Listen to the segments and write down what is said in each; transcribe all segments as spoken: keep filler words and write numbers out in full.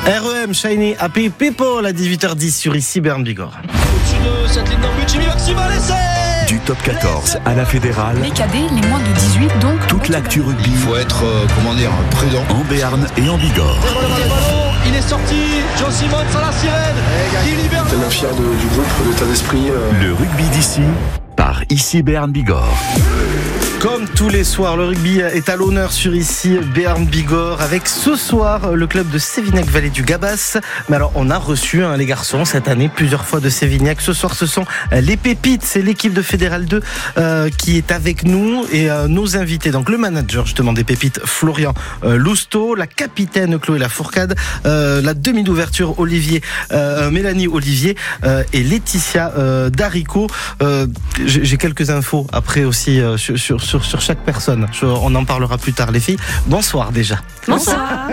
R E M, Shiny Happy People à dix-huit heures dix sur ici Berne Bigorre. Au-dessus de cette ligne d'embut, Jimmy Maximal, essai. Du top quatorze à la fédérale. Les cadets, les moins de dix-huit, donc. Toute l'actu rugby. Il faut être, euh, comment dire, prudent. En Béarn et en Bigorre. Il est sorti, John Simmons à la sirène. Il libère. Tellement fier de, du groupe, de l'état d'esprit. Euh... Le rugby d'ici, par ici Béarn Bigorre. Comme tous les soirs, le rugby est à l'honneur sur ici Béarn Bigorre avec ce soir le club de Sévignac Vallée du Gabas. Mais alors on a reçu hein, les garçons cette année plusieurs fois de Sévignac. Ce soir ce sont les Pépites, c'est l'équipe de Fédéral deux euh, qui est avec nous et euh, nos invités. Donc le manager justement des Pépites, Florian euh, Lousteau, la capitaine Chloé Lafourcade, euh, la demi d'ouverture Olivier, euh, Mélanie Olivier euh, et Laetitia euh, Darico. Euh, j'ai, j'ai quelques infos après aussi euh, sur, sur Sur, sur chaque personne. Je, on en parlera plus tard, les filles. Bonsoir déjà. Bonsoir.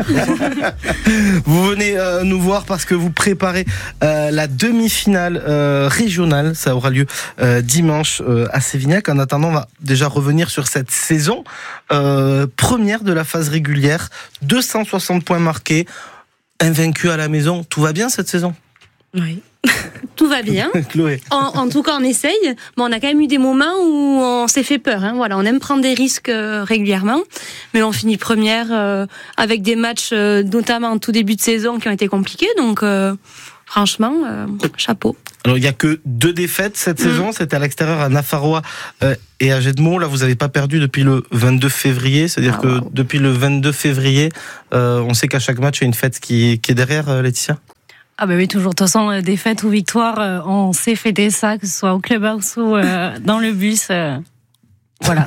Vous venez euh, nous voir parce que vous préparez euh, la demi-finale euh, régionale. Ça aura lieu euh, dimanche euh, à Sévignac. En attendant, on va déjà revenir sur cette saison euh, première de la phase régulière. deux cent soixante points marqués, invaincu à la maison. Tout va bien cette saison ? Oui. Tout va bien. Chloé. En, en tout cas, on essaye. Bon, on a quand même eu des moments où on s'est fait peur. Hein. Voilà, on aime prendre des risques euh, régulièrement, mais on finit première euh, avec des matchs, euh, notamment en tout début de saison, qui ont été compliqués. Donc, euh, franchement, euh, chapeau. Alors, il n'y a que deux défaites cette mmh. saison. C'était à l'extérieur à Nafarroa euh, et à Jedmont. Là, vous n'avez pas perdu depuis le vingt-deux février. C'est-à-dire ah, que wow. depuis le vingt-deux février, euh, on sait qu'à chaque match, il y a une fête qui, qui est derrière, euh, Laetitia. Ah bah oui, toujours. De toute façon, défaite ou victoire, euh, on sait fêter ça, que ce soit au clubhouse ou euh, dans le bus. Euh, voilà.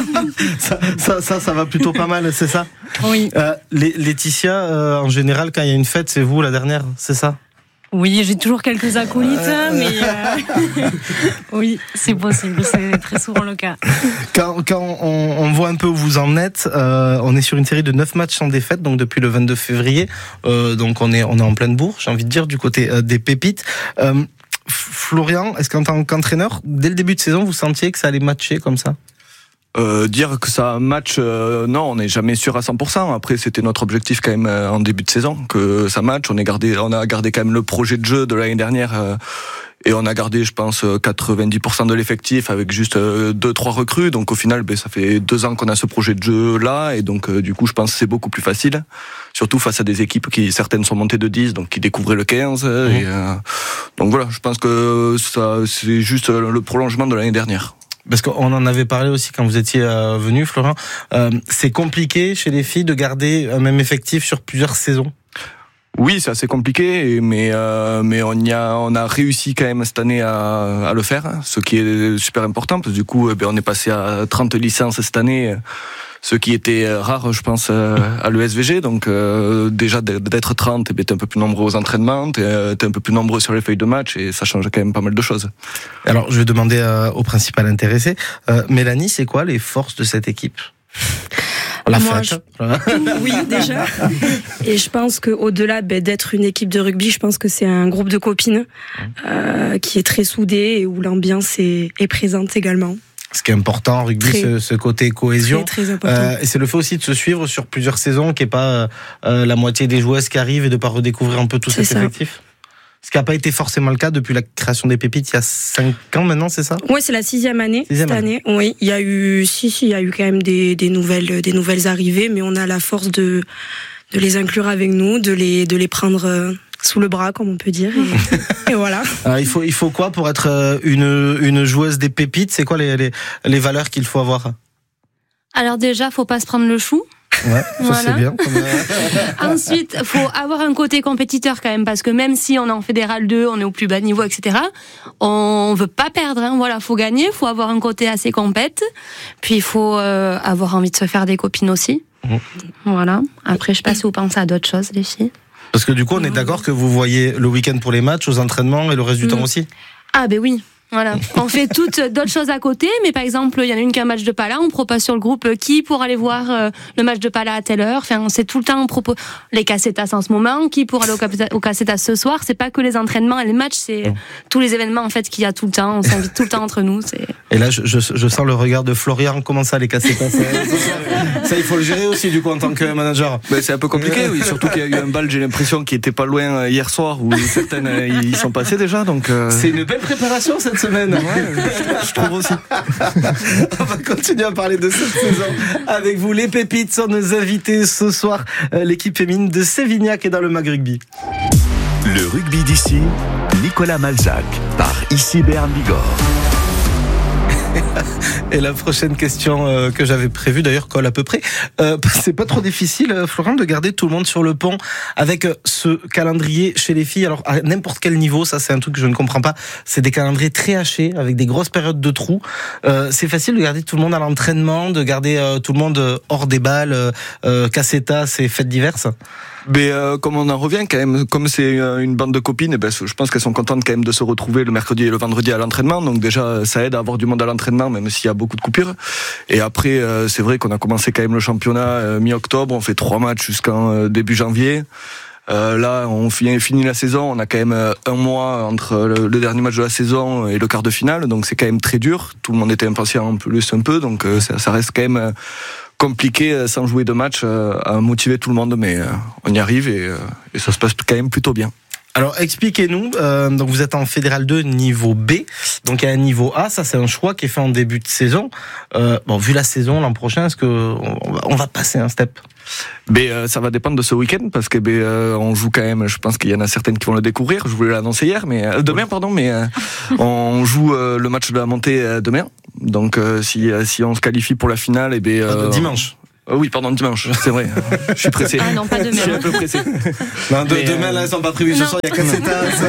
ça, ça, ça, ça va plutôt pas mal, c'est ça ? Oui. Euh, Laetitia, euh, en général, quand il y a une fête, c'est vous la dernière, c'est ça ? Oui, j'ai toujours quelques acolytes, euh... mais euh... oui, c'est possible, c'est très souvent le cas. Quand, quand on, on voit un peu où vous en êtes, euh, on est sur une série de neuf matchs sans défaite, donc depuis le vingt-deux février, euh, donc on est, on est en pleine bourre, j'ai envie de dire, du côté euh, des Pépites. Euh, Florian, est-ce qu'en tant qu'entraîneur, dès le début de saison, vous sentiez que ça allait matcher comme ça ? Euh, dire que ça match, euh, non, on n'est jamais sûr à cent pour cent. Après, c'était notre objectif quand même euh, en début de saison, que ça match. On, est gardé, on a gardé quand même le projet de jeu de l'année dernière euh, et on a gardé, je pense, quatre-vingt-dix pour cent de l'effectif avec juste euh, deux, trois recrues. Donc au final, ben, ça fait deux ans qu'on a ce projet de jeu là et donc euh, du coup, je pense que c'est beaucoup plus facile. Surtout face à des équipes qui, certaines sont montées de dix, donc qui découvraient le quinze. Mmh. Et, euh, donc voilà, je pense que ça, c'est juste le prolongement de l'année dernière. Parce qu'on en avait parlé aussi quand vous étiez euh, venu, Florian. Euh, c'est compliqué chez les filles de garder un même effectif sur plusieurs saisons. Oui, c'est assez compliqué, mais euh, mais on y a on a réussi quand même cette année à, à le faire, ce qui est super important parce que du coup, eh ben, on est passé à trente licences cette année. Ce qui était rare, je pense, à l'E S V G. Donc, euh, déjà, d'être trente, eh bien, t'es un peu plus nombreux aux entraînements, t'es, t'es un peu plus nombreux sur les feuilles de match, et ça change quand même pas mal de choses. Alors, je vais demander euh, au principal intéressé. Euh, Mélanie, c'est quoi les forces de cette équipe ? La Moi, fête. Je... Oui, déjà. Et je pense qu'au-delà ben, d'être une équipe de rugby, je pense que c'est un groupe de copines euh, qui est très soudé et où l'ambiance est, est présente également. Ce qui est important en rugby, très, ce, ce côté cohésion. Très, très important. Euh, et c'est le fait aussi de se suivre sur plusieurs saisons, qui n'est pas euh, la moitié des joueuses qui arrivent et de ne pas redécouvrir un peu tout c'est cet ça. Effectif. Ce qui n'a pas été forcément le cas depuis la création des Pépites il y a cinq ans maintenant, c'est ça ? Oui, c'est la sixième année sixième cette année. année. Oui, il y a eu, si, si, il y a eu quand même des, des nouvelles, des nouvelles arrivées, mais on a la force de, de les inclure avec nous, de les, de les prendre sous le bras, comme on peut dire. Et, et voilà. Alors, il faut, il faut quoi pour être une, une joueuse des Pépites ? C'est quoi les, les, les valeurs qu'il faut avoir ? Alors déjà, faut pas se prendre le chou. Ouais, ça voilà. C'est bien. Ensuite, faut avoir un côté compétiteur quand même, parce que même si on est en fédéral deux, on est au plus bas niveau, et cetera, on veut pas perdre. Hein. Voilà, faut gagner, faut avoir un côté assez compète. Puis il faut euh, avoir envie de se faire des copines aussi. Mmh. Voilà. Après, je sais pas si vous pensez à d'autres choses, les filles. Parce que du coup, on est d'accord que vous voyez le week-end pour les matchs, aux entraînements et le reste du mmh. temps aussi ? Ah ben oui. Voilà. On fait toutes d'autres choses à côté, mais par exemple, il y en a une qui a un match de Pala, on propose sur le groupe qui pour aller voir euh, le match de Pala à telle heure. Enfin, c'est tout le temps on propose les Casetas en ce moment, qui pour aller au, au Casetas ce soir. C'est pas que les entraînements et les matchs, c'est mmh. tous les événements en fait qu'il y a tout le temps. On s'invite tout le temps entre nous. C'est... Et là, je, je, je sens le regard de Florian. Comment ça, les Casetas? ça, ça, il faut le gérer aussi du coup en tant que manager. Ben, c'est un peu compliqué, oui. Surtout qu'il y a eu un bal, j'ai l'impression, qui était pas loin hier soir, où certaines ils sont passés déjà. Donc euh... c'est une belle préparation cette semaine. Ouais, je trouve aussi. On va continuer à parler de cette saison avec vous. Les pépites sont nos invités ce soir. L'équipe féminine de Sévignac est dans le Mag Rugby. Le rugby d'ici, Nicolas Malzac, par Ici Béarn Bigorre. Et la prochaine question euh, que j'avais prévue, d'ailleurs, colle à peu près. Euh, c'est pas trop difficile, Florent, de garder tout le monde sur le pont avec ce calendrier chez les filles. Alors, à n'importe quel niveau, ça c'est un truc que je ne comprends pas. C'est des calendriers très hachés, avec des grosses périodes de trous. Euh, c'est facile de garder tout le monde à l'entraînement, de garder euh, tout le monde hors des balles, euh, Casetas et fêtes diverses. Mais euh, comme on en revient quand même, comme c'est une bande de copines, ben, je pense qu'elles sont contentes quand même de se retrouver le mercredi et le vendredi à l'entraînement. Donc déjà, ça aide à avoir du monde à l'entraînement, même s'il y a beaucoup de coupures. Et après, euh, c'est vrai qu'on a commencé quand même le championnat euh, mi-octobre. On fait trois matchs jusqu'en euh, début janvier. Euh, là, on finit, finit la saison. On a quand même euh, un mois entre le, le dernier match de la saison et le quart de finale. Donc c'est quand même très dur. Tout le monde était impatient en plus un peu. Donc euh, ça, ça reste quand même... Euh, compliqué sans jouer de match à motiver tout le monde, mais on y arrive et, et ça se passe quand même plutôt bien. Alors expliquez-nous, euh, donc vous êtes en Fédéral deux niveau B, donc il y a un niveau A, ça c'est un choix qui est fait en début de saison. Euh, bon, vu la saison l'an prochain, est-ce que on va, on va passer un step? Mais euh, ça va dépendre de ce week-end parce que ben, euh, on joue quand même. Je pense qu'il y en a certaines qui vont le découvrir. Je voulais l'annoncer hier, mais euh, demain, pardon. Mais euh, on joue euh, le match de la montée euh, demain. Donc euh, si euh, si on se qualifie pour la finale, et ben euh, dimanche. Euh, oui, pardon, dimanche, c'est vrai. Je suis pressé. Ah non, pas demain. Je suis un peu pressé. Non, de, demain, euh... là, ils sont pas prévus. Ce soir, il y a Casetas.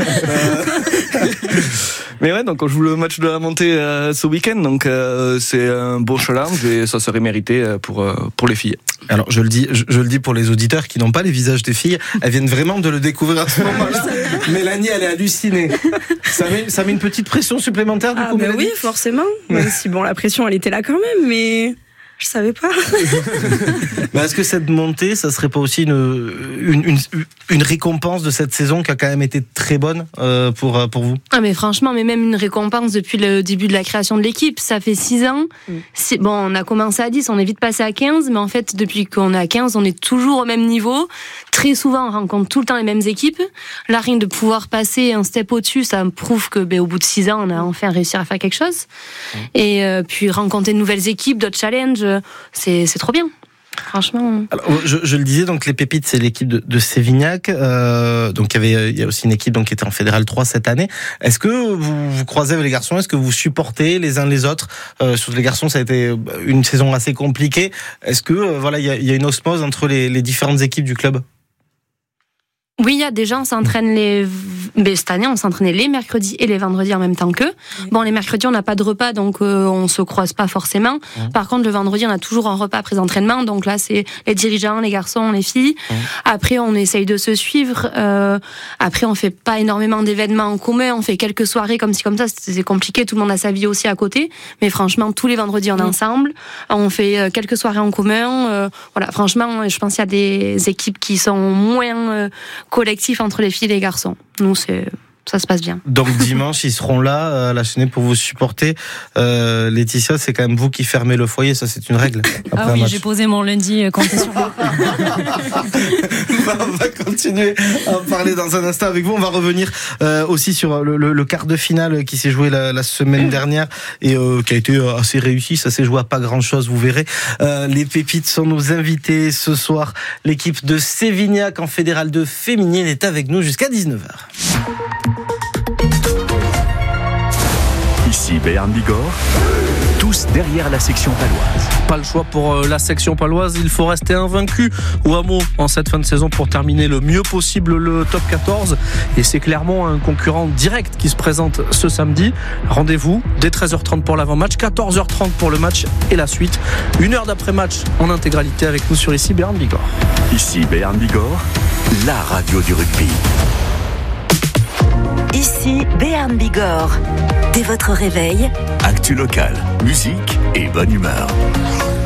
Mais ouais, donc on joue le match de la montée euh, ce week-end, donc euh, c'est un beau challenge et ça serait mérité pour euh, pour les filles. Alors je le dis, je, je le dis pour les auditeurs qui n'ont pas les visages des filles, elles viennent vraiment de le découvrir à ce moment-là. Mélanie, elle est hallucinée. Ça met, ça met une petite pression supplémentaire du ah coup. Bah Mélanie. oui, forcément. Même si bon, la pression, elle était là quand même, mais. Je savais pas. Mais est-ce que cette montée, ça serait pas aussi une, une, une, une récompense de cette saison qui a quand même été très bonne euh, pour, pour vous? Ah mais franchement, mais même une récompense depuis le début de la création de l'équipe. Ça fait six ans. Mm. C'est, bon, on a commencé à dix, on est vite passé à quinze, mais en fait, depuis qu'on est à quinze, on est toujours au même niveau. Très souvent, on rencontre tout le temps les mêmes équipes. Là, rien de pouvoir passer un step au-dessus, ça me prouve que ben, au bout de six ans, on a enfin réussi à faire quelque chose. Mm. Et euh, puis rencontrer de nouvelles équipes, d'autres challenges. C'est, c'est trop bien, franchement. Alors, je, je le disais, donc les pépites, c'est l'équipe de, de Sévignac. Euh, donc il y avait, il y a aussi une équipe donc qui était en Fédéral trois cette année. Est-ce que vous vous croisez avec les garçons? Est-ce que vous supportez les uns les autres? euh, Sur les garçons, ça a été une saison assez compliquée. Est-ce que euh, voilà, il y a, il y a une osmose entre les, les différentes équipes du club? Oui, il y a des gens, on s'entraîne les... Mais cette année, on s'entraînait les mercredis et les vendredis en même temps qu'eux. Oui. Bon, les mercredis, on n'a pas de repas, donc euh, on se croise pas forcément. Mmh. Par contre, le vendredi, on a toujours un repas après entraînement. Donc là, c'est les dirigeants, les garçons, les filles. Mmh. Après, on essaye de se suivre. Euh, après, on fait pas énormément d'événements en commun. On fait quelques soirées comme ci, comme ça. C'est compliqué. Tout le monde a sa vie aussi à côté. Mais franchement, tous les vendredis, on est mmh. ensemble. On fait quelques soirées en commun. Euh, voilà, franchement, je pense qu'il y a des équipes qui sont moins... Euh, collectif entre les filles et les garçons. Nous, c'est, ça se passe bien. Donc dimanche, ils seront là à la chaîne pour vous supporter. Euh, Laetitia, c'est quand même vous qui fermez le foyer, ça c'est une règle. Ah oui, j'ai posé mon lundi, comptez sur moi. On va continuer à en parler dans un instant avec vous. On va revenir euh, aussi sur le, le, le quart de finale qui s'est joué la, la semaine dernière et euh, qui a été assez réussi. Ça s'est joué à pas grand-chose, vous verrez. Euh, les pépites sont nos invités ce soir. L'équipe de Sévignac en Fédéral deux féminine est avec nous jusqu'à dix-neuf heures. Ici Béarn Bigorre, tous derrière la section paloise. Pas le choix pour la section paloise, il faut rester invaincu au hameau en cette fin de saison pour terminer le mieux possible le top quatorze. Et c'est clairement un concurrent direct qui se présente ce samedi. Rendez-vous dès treize heures trente pour l'avant-match, quatorze heures trente pour le match et la suite. Une heure d'après-match en intégralité avec nous sur Ici Béarn Bigorre. Ici Béarn Bigorre, la radio du rugby. Ici Béarn Bigorre. Dès votre réveil, actu locale, musique et bonne humeur.